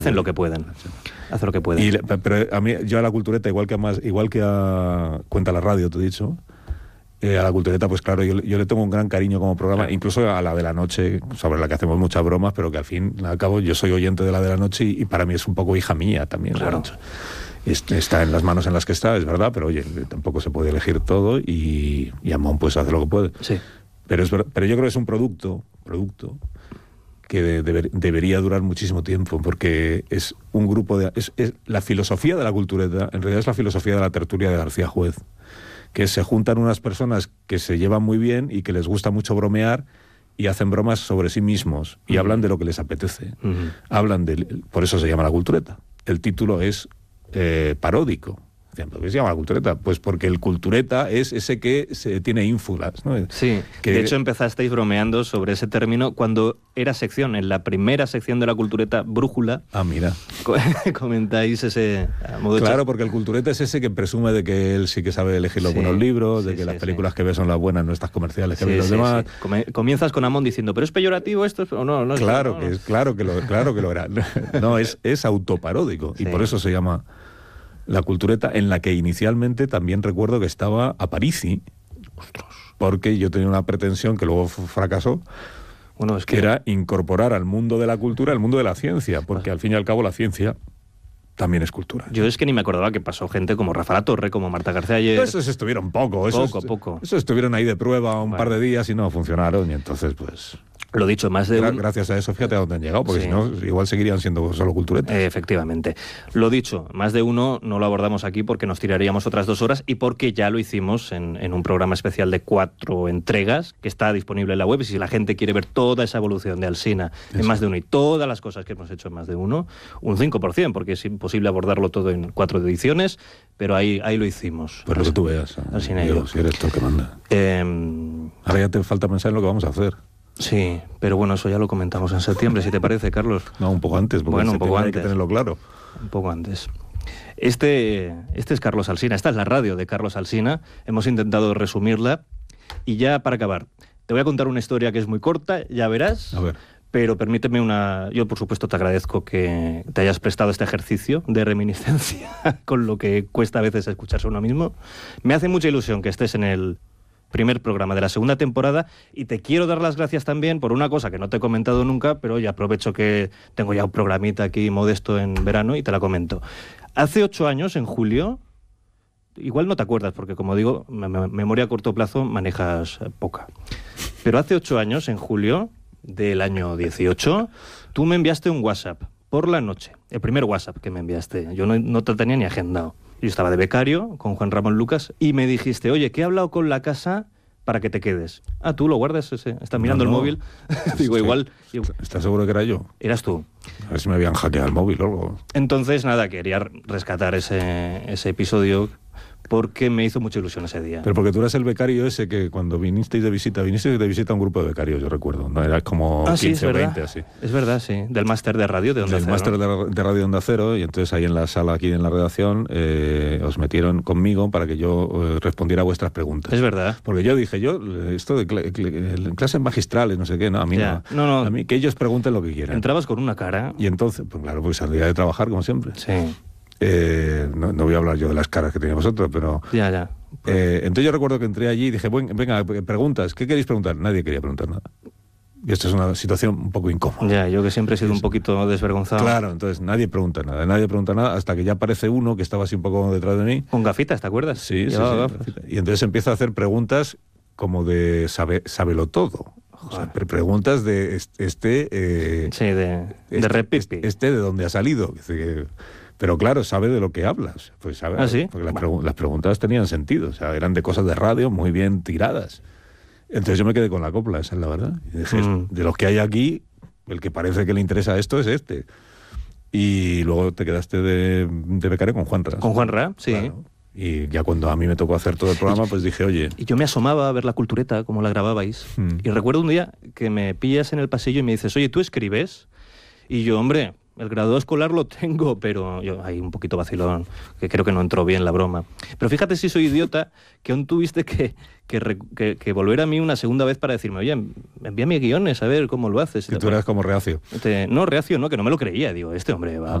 Hacen lo que pueden. Hacen lo que pueden. Pero a mí, yo a la cultureta, igual que a Cuenta la Radio, te he dicho, a la cultureta, pues claro, yo le tengo un gran cariño como programa, claro. Incluso a la de la noche, sobre la que hacemos muchas bromas, pero que al fin y al cabo yo soy oyente de la de la noche y para mí es un poco hija mía también. Claro. Está en las manos en las que está, es verdad, pero oye, tampoco se puede elegir todo y Amón pues hace lo que puede. Sí. Pero yo creo que es un producto que debería durar muchísimo tiempo, porque es un grupo de... Es la filosofía de la cultureta, en realidad es la filosofía de la tertulia de García Juez, que se juntan unas personas que se llevan muy bien y que les gusta mucho bromear y hacen bromas sobre sí mismos y hablan de lo que les apetece. Por eso se llama la cultureta. El título es paródico. ¿Por qué se llama la cultureta? Pues porque el cultureta es ese que tiene ínfulas, ¿no? Sí, de hecho empezasteis bromeando sobre ese término cuando era sección, en la primera sección de la cultureta, Brújula. Ah, mira. Comentáis ese modo de... Claro, porque el cultureta es ese que presume de que él sí que sabe elegir los buenos libros, de que las películas que ve son las buenas, no estas comerciales que ven los demás. Sí. Comienzas con Amón diciendo, ¿pero es peyorativo esto? ¿O no? Claro que lo era. No, es autoparódico y por eso se llama... La cultureta, en la que inicialmente también recuerdo que estaba Aparici, porque yo tenía una pretensión que luego fracasó, que era incorporar al mundo de la cultura el mundo de la ciencia, porque al fin y al cabo la ciencia también es cultura. Yo es que ni me acordaba que pasó gente como Rafa La Torre, como Marta García ayer. Esos estuvieron poco. Esos estuvieron ahí de prueba un par de días y no funcionaron, y entonces pues... Lo dicho, más de gracias a eso, fíjate a dónde han llegado, porque si no, igual seguirían siendo solo culturetas. Efectivamente. Lo dicho, más de uno no lo abordamos aquí porque nos tiraríamos otras 2 horas y porque ya lo hicimos en un programa especial de 4 entregas que está disponible en la web, y si la gente quiere ver toda esa evolución de Alsina en más de uno y todas las cosas que hemos hecho en más de uno, un 5%, porque es imposible abordarlo todo en 4 ediciones, pero ahí lo hicimos. Pues lo que tú veas, Diego, si eres tú el que manda. Ahora ya te falta pensar en lo que vamos a hacer. Sí, pero bueno, eso ya lo comentamos en septiembre, si te parece, Carlos. No, un poco antes, porque un poco antes. Hay que tenerlo claro. Un poco antes. Este es Carlos Alsina, esta es la radio de Carlos Alsina. Hemos intentado resumirla y ya para acabar, te voy a contar una historia que es muy corta, ya verás. A ver. Pero permíteme yo por supuesto te agradezco que te hayas prestado este ejercicio de reminiscencia con lo que cuesta a veces escucharse uno mismo. Me hace mucha ilusión que estés en el primer programa de la segunda temporada y te quiero dar las gracias también por una cosa que no te he comentado nunca, pero ya aprovecho que tengo ya un programita aquí modesto en verano y te la comento. Hace 8 años, en julio, igual no te acuerdas porque como digo, memoria a corto plazo manejas poca, pero hace 8 años, en julio del año 18, tú me enviaste un WhatsApp por la noche, el primer WhatsApp que me enviaste, yo no te tenía ni agendado. Yo estaba de becario con Juan Ramón Lucas y me dijiste, oye, que he hablado con la casa para que te quedes. Ah, ¿tú lo guardas ese? ¿Estás mirando el móvil? Digo, igual... ¿Estás seguro que era yo? Eras tú. A ver si me habían hackeado el móvil o algo. Entonces, nada, quería rescatar ese episodio porque me hizo mucha ilusión ese día. Pero porque tú eras el becario ese que cuando vinisteis de visita a un grupo de becarios, yo recuerdo, ¿no? Era como 15 o 20, así. Es verdad, sí. Del máster de radio de Onda Cero. Del máster de radio de Onda Cero, y entonces ahí en la sala, aquí en la redacción, os metieron para que yo respondiera a vuestras preguntas. Es verdad. Porque yo dije, esto de clases magistrales, no sé qué, no, a mí no. A mí que ellos pregunten lo que quieran. Entrabas con una cara. Y entonces, pues claro, pues salía de trabajar como siempre. Sí. No voy a hablar yo de las caras que tenéis vosotros, pero... Ya. Entonces yo recuerdo que entré allí y dije, venga, preguntas, ¿qué queréis preguntar? Nadie quería preguntar nada. Y esta es una situación un poco incómoda. Ya, yo que siempre he sido un poquito desvergonzado. Claro, entonces nadie pregunta nada, hasta que ya aparece uno que estaba así un poco detrás de mí. Con gafitas, ¿te acuerdas? Sí. Y entonces empieza a hacer preguntas como de sábelo todo. O sea, preguntas de de repipi. ¿De dónde ha salido? Pero claro, sabe de lo que hablas. Pues sabe, ¿Ah, sí? Porque las preguntas tenían sentido, o sea, eran de cosas de radio muy bien tiradas. Entonces yo me quedé con la copla, esa es la verdad. Y dije, de los que hay aquí, el que parece que le interesa esto es este. Y luego te quedaste de becario con Juanra. Con Juanra, sí. Claro. Y ya cuando a mí me tocó hacer todo el programa, pues dije, oye... Y yo me asomaba a ver la cultureta, como la grababais. Y recuerdo un día que me pillas en el pasillo y me dices, oye, ¿tú escribes? Y yo, hombre... el grado escolar lo tengo, pero yo hay un poquito vacilón, que creo que no entró bien la broma. Pero fíjate si soy idiota, que aún tuviste que volver a mí una segunda vez para decirme, oye, envíame guiones, a ver cómo lo haces. Que tú eras como reacio. No, reacio no, que no me lo creía. Digo, este hombre va